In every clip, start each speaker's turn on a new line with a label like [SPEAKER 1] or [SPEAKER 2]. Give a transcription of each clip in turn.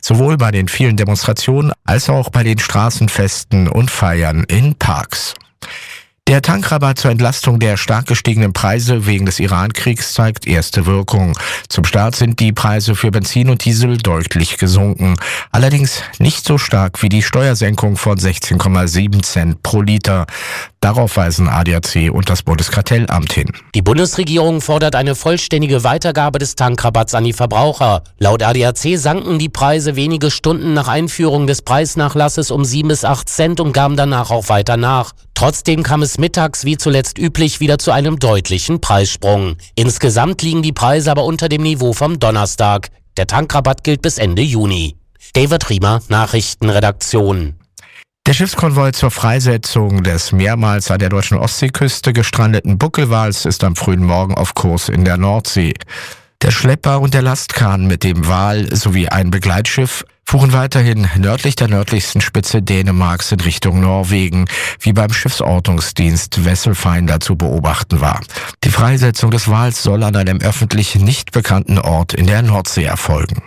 [SPEAKER 1] sowohl bei den vielen Demonstrationen als auch bei den Straßenfesten und Feiern in Parks. Der Tankrabatt zur Entlastung der stark gestiegenen Preise wegen des Iran-Kriegs zeigt erste Wirkung. Zum Start sind die Preise für Benzin und Diesel deutlich gesunken. Allerdings nicht so stark wie die Steuersenkung von 16,7 Cent pro Liter. Darauf weisen ADAC und das Bundeskartellamt hin.
[SPEAKER 2] Die Bundesregierung fordert eine vollständige Weitergabe des Tankrabatts an die Verbraucher. Laut ADAC sanken die Preise wenige Stunden nach Einführung des Preisnachlasses um 7 bis 8 Cent und gaben danach auch weiter nach. Trotzdem kam es mittags wie zuletzt üblich wieder zu einem deutlichen Preissprung. Insgesamt liegen die Preise aber unter dem Niveau vom Donnerstag. Der Tankrabatt gilt bis Ende Juni. David Riemer, Nachrichtenredaktion.
[SPEAKER 1] Der Schiffskonvoi zur Freisetzung des mehrmals an der deutschen Ostseeküste gestrandeten Buckelwals ist am frühen Morgen auf Kurs in der Nordsee. Der Schlepper und der Lastkahn mit dem Wal sowie ein Begleitschiff fuhren weiterhin nördlich der nördlichsten Spitze Dänemarks in Richtung Norwegen, wie beim Schiffsortungsdienst Wesselfinder zu beobachten war. Die Freisetzung des Wals soll an einem öffentlich nicht bekannten Ort in der Nordsee erfolgen.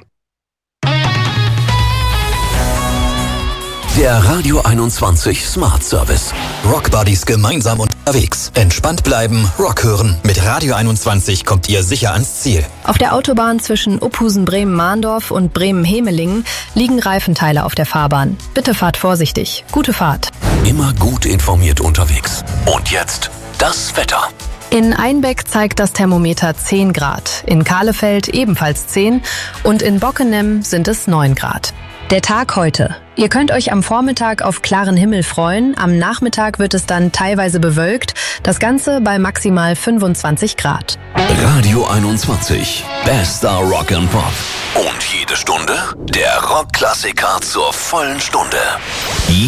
[SPEAKER 3] Der Radio 21 Smart Service. Rock Buddies gemeinsam unterwegs. Entspannt bleiben, Rock hören. Mit Radio 21 kommt ihr sicher ans Ziel.
[SPEAKER 4] Auf der Autobahn zwischen Uphusen-Bremen-Mahndorf und Bremen-Hemelingen liegen Reifenteile auf der Fahrbahn. Bitte fahrt vorsichtig. Gute Fahrt.
[SPEAKER 3] Immer gut informiert unterwegs. Und jetzt das Wetter.
[SPEAKER 4] In Einbeck zeigt das Thermometer 10 Grad, in Kahlefeld ebenfalls 10 und in Bockenem sind es 9 Grad. Der Tag heute. Ihr könnt euch am Vormittag auf klaren Himmel freuen, am Nachmittag wird es dann teilweise bewölkt, das Ganze bei maximal 25 Grad.
[SPEAKER 3] Radio 21, bester Rock and Pop. Und jede Stunde der Rockklassiker zur vollen Stunde.